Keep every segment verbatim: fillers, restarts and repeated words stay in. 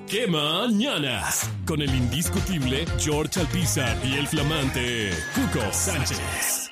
¡Qué mañanas! Con el indiscutible George Alpizar y el flamante Cuco Sánchez.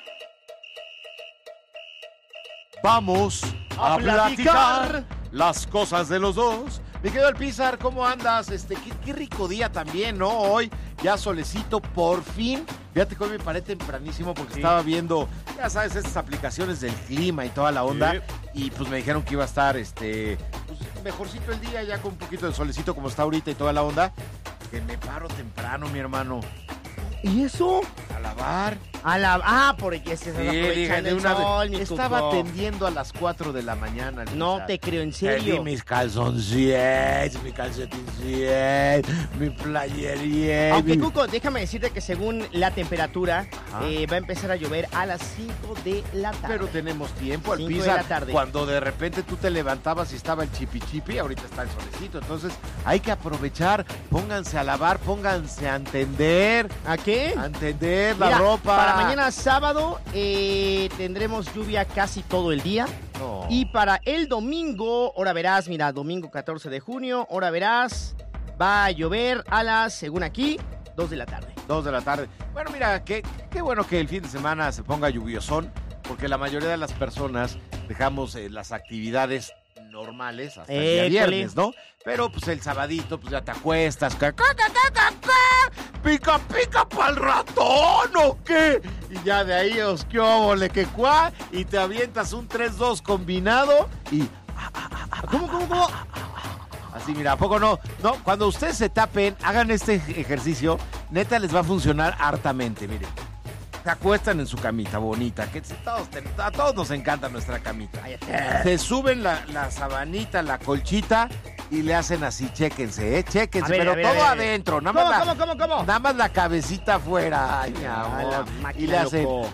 Vamos a, A platicar. platicar las cosas de los dos. Mi querido Alpizar, ¿cómo andas? Este, qué, qué rico día también, ¿no? Hoy ya solecito, por fin. Fíjate que hoy me paré tempranísimo porque Sí. estaba viendo, ya sabes, estas aplicaciones del clima y toda la onda. Sí. Y pues me dijeron que iba a estar, este, pues, mejorcito el día, ya con un poquito de solecito como está ahorita y toda la onda. Que me paro temprano, mi hermano. ¿Y eso? A lavar. A la... Ah, porque se está Sí, dije, aprovechando de el una sol, vez. mi Estaba Cuco. atendiendo a las cuatro de la mañana. No Alpizar. te creo, en Pedí serio. mis calzoncillos, mi calcetincillos, mi playería. Aunque, mi... Cuco, déjame decirte que según la temperatura, Ajá. eh, va a empezar a llover a las cinco de la tarde. Pero tenemos tiempo, Cinco de Alpizar. la tarde. Cuando de repente tú te levantabas y estaba el chipi chipi, ahorita está el solecito. Entonces hay que aprovechar, pónganse a lavar, pónganse a entender, ¿A qué? a entender la Mira, ropa. Para mañana sábado eh, tendremos lluvia casi todo el día. No. Y para el domingo, ahora verás, mira, domingo catorce de junio, ahora verás, va a llover a las, según aquí, dos de la tarde. Dos de la tarde. Bueno, mira, qué, qué bueno que el fin de semana se ponga lluviosón, porque la mayoría de las personas dejamos eh, las actividades normales hasta el día École. viernes, ¿no? Pero pues el sabadito, pues ya te acuestas, ca, ca, ca, ca, ca, ca, pica, pica pa'l ratón, ¿o qué? Y ya de ahí, os qué óvole, que cuá, y te avientas un tres dos combinado y... ¿Cómo, cómo, cómo? Así, mira, ¿a poco no? No, cuando ustedes se tapen, hagan este ejercicio, neta les va a funcionar hartamente, miren. Se acuestan en su camita bonita, que todos, a todos nos encanta nuestra camita. Se suben la, la sabanita, la colchita y le hacen así, chéquense, ¿eh? Chéquense, A ver, pero a ver, todo a ver. adentro, nada ¿Cómo, más, la, cómo, cómo, cómo? nada más la cabecita afuera. Ay, mi Ah, la amor. máquina, Y le hacen... loco.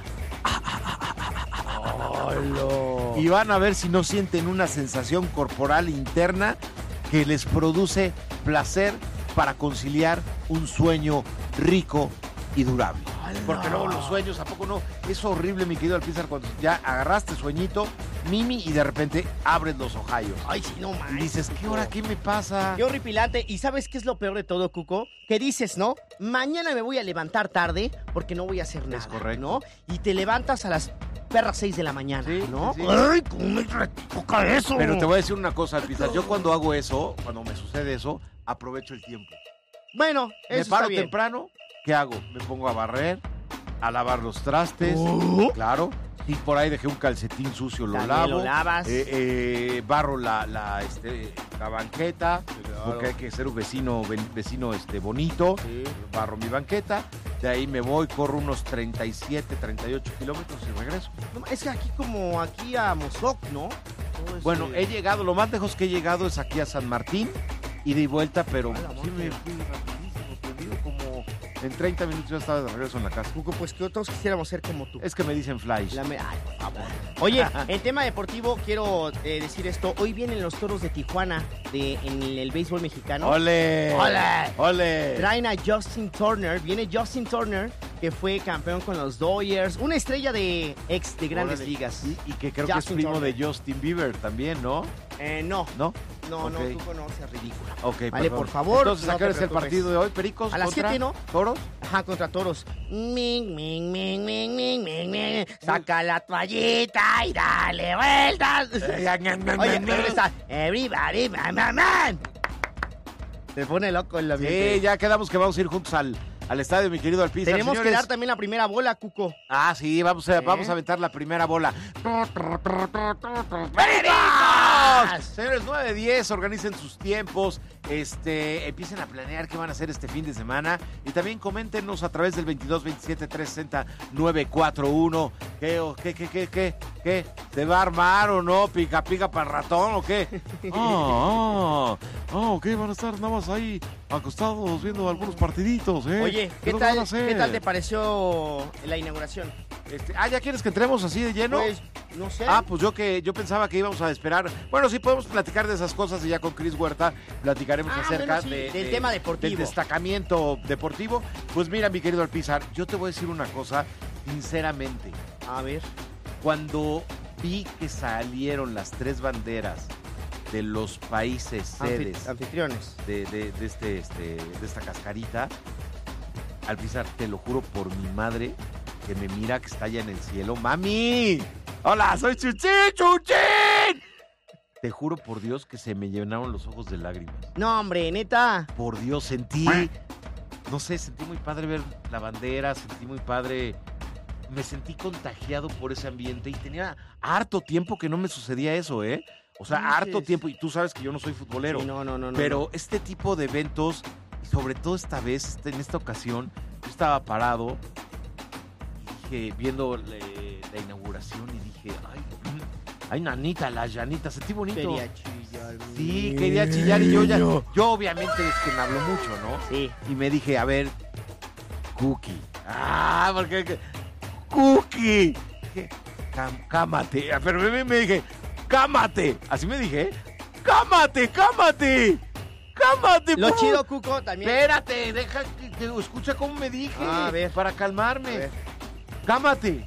Hola. Y van a ver si no sienten una sensación corporal interna que les produce placer para conciliar un sueño rico y durable. Porque luego los sueños, ¿a poco no? Es horrible, mi querido Alpizar, cuando ya agarraste sueñito, Mimi, y de repente abres los ojayos. Ay, sí, no Y manches. dices, ¿qué Cuco. hora? ¿Qué me pasa? Qué horripilante. ¿Y sabes qué es lo peor de todo, Cuco? Que dices, ¿no? Mañana me voy a levantar tarde porque no voy a hacer nada, correcto. ¿no? Y te levantas a las perras seis de la mañana, Sí, ¿no? sí, sí. ¡Ay, cómo me toca eso! Pero te voy a decir una cosa, Alpizar. Yo cuando hago eso, cuando me sucede eso, aprovecho el tiempo. Bueno, eso Me está paro bien. temprano, ¿qué hago? Me pongo a barrer, a lavar los trastes, Uh. claro. Y por ahí dejé un calcetín sucio, lo También lavo. lo lavas. Eh, eh, barro la, la, este, la banqueta, Claro. porque hay que ser un vecino, ven- vecino este, bonito. Sí. Barro mi banqueta, de ahí me voy, corro unos treinta y siete, treinta y ocho kilómetros y regreso. No, es que aquí como aquí a Mozoc, ¿no? Todo ese- Bueno, he llegado, lo más lejos que he llegado es aquí a San Martín, ida y vuelta, pero A la sí monte. me fui rapidísimo, perdido como en treinta minutos ya estaba de regreso en la casa. Cuco, pues que todos quisiéramos ser como tú. Es que me dicen flash. La me- Ay, por favor. Oye, en tema deportivo quiero eh, decir esto. Hoy vienen los Toros de Tijuana de, en el, el béisbol mexicano. ¡Ole! ¡Ole! ¡Ole! Traen a Justin Turner. Viene Justin Turner, que fue campeón con los Dodgers. Una estrella de ex de grandes Órale. ligas. Y, y que creo que es Justin primo Turner. de Justin Bieber también, ¿no? Eh, no, ¿No? no, no, Ok. tú conoces ridículo. Ok, Vale, perdón. por favor, Entonces, no ¿a qué te hora es el preocupes. partido de hoy, Pericos? A las contra siete, ¿no? ¿Toros? Ajá, contra Toros. Ming, ming, ming, ming, ming, ming, ming. Saca la toallita y dale vueltas. Oye, ¿dónde está? Everybody, man, man, man. Te pone loco el ambiente. Sí, ya quedamos que vamos a ir juntos al, al estadio, mi querido Alpizar. Tenemos señores. que dar también la primera bola, Cuco. Ah, sí, vamos a, ¿Eh? vamos a aventar la primera bola. ¡Pericos! Señores, nueve diez, organicen sus tiempos, este, empiecen a planear qué van a hacer este fin de semana y también coméntenos a través del veintidós veintisiete trescientos sesenta nueve cuatro uno. ¿Qué, o- qué, qué, qué, qué, qué? ¿Se va a armar o no? ¿Pica, pica para el ratón o qué? Ah, ah, ah, ok, van a estar nada más ahí acostados viendo algunos partiditos, ¿eh? Oye, ¿qué nos van a tal, hacer? ¿qué tal te pareció la inauguración? Este, ah, ¿ya quieres que entremos así de lleno? Pues, no sé. Ah, pues yo que yo pensaba que íbamos a esperar. Bueno, sí podemos platicar de esas cosas y ya con Chris Huerta platicaremos Ah, acerca bueno, sí, de, del de- tema deportivo. del destacamiento deportivo. Pues mira, mi querido Alpizar, yo te voy a decir una cosa, sinceramente, A ver. cuando vi que salieron las tres banderas de los países sedes anfitriones de, de, de, este, este, de esta cascarita, Alpizar, te lo juro por mi madre que me mira que está allá en el cielo. ¡Mami! ¡Hola, soy Chuchín! ¡Chuchín! Te juro por Dios que se me llenaron los ojos de lágrimas. No, hombre, neta. Por Dios, sentí, no sé, sentí muy padre ver la bandera, sentí muy padre, me sentí contagiado por ese ambiente y tenía harto tiempo que no me sucedía eso, ¿eh? O sea, Sí, harto sí. y tú sabes que yo no soy futbolero. Sí, no, no, no, no, pero no. este tipo de eventos, y sobre todo esta vez, este, en esta ocasión, yo estaba parado y dije, viendo le- la inauguración y dije, ay, mm, ay, nanita, la llanita, sentí bonito. Quería chillar. Sí, quería chillar y yo ya, yo obviamente es que me habló mucho, ¿no? Sí. Y me dije, a ver, Cookie. Ah, porque, Cookie. Dije, "Cám- cámate. Ah, Pero me, me dije, cámate. Así me dije, cámate, cámate. Cámate, Lo por chido, favor". Cuco, también. Espérate, deja que, que escucha cómo me dije. Ah, a ver. Para A calmarme. ver. Cámate.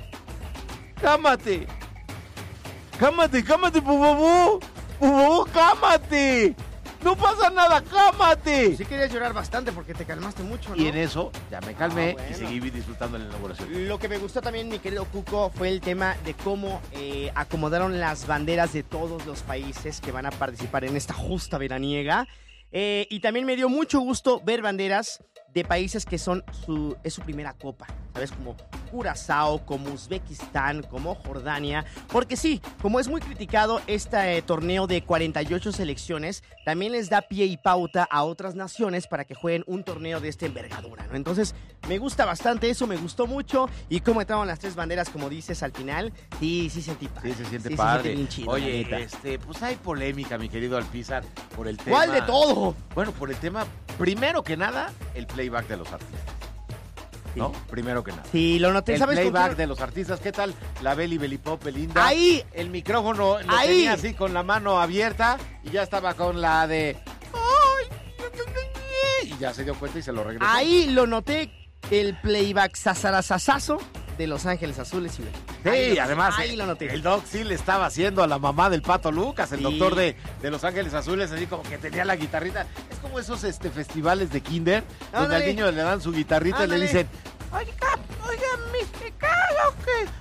Cámate. Cámate, cámate, por favor. Por favor, cámate. No pasa nada, cámate. Sí querías llorar bastante porque te calmaste mucho, ¿no? Y en eso ya me calmé Ah, bueno. y seguí disfrutando de la inauguración. Lo que me gustó también, mi querido Cuco, fue el tema de cómo eh, acomodaron las banderas de todos los países que van a participar en esta justa veraniega. Eh, y también me dio mucho gusto ver banderas de países que son su, es su primera copa, ¿sabes? Como Curazao, como Uzbekistán, como Jordania. Porque sí, como es muy criticado este eh, torneo de cuarenta y ocho selecciones, también les da pie y pauta a otras naciones para que jueguen un torneo de esta envergadura, ¿no? Entonces, me gusta bastante eso, me gustó mucho. Y cómo entraron las tres banderas, como dices, al final, sí, sí sentí padre. Sí, se siente Sí, padre. bien chido, Oye, la neta. este, pues hay polémica, mi querido Alpizar, por el tema. ¿Cuál de todo? Bueno, por el tema, primero que nada, el playback de los artistas. ¿No? Sí. Primero que nada. Sí, lo noté, El ¿sabes? con playback qué? de los artistas, ¿qué tal? La Beli Belipop, Belinda. Ahí, El micrófono lo Ahí. tenía así con la mano abierta y ya estaba con la de. ¡Ay! Y ya se dio cuenta y se lo regresó. ahí lo noté, el playback sasarasasazo de Los Ángeles Azules y Belinda. Sí, Ahí lo- además ahí eh, lo noté. el Doc sí le estaba haciendo a la mamá del Pato Lucas, el Sí. doctor de, de Los Ángeles Azules, así como que tenía la guitarrita. Es como esos este, festivales de kinder, donde Ándale. al niño le dan su guitarrita y le Ándale. dicen, oiga, oiga, mis pecados, que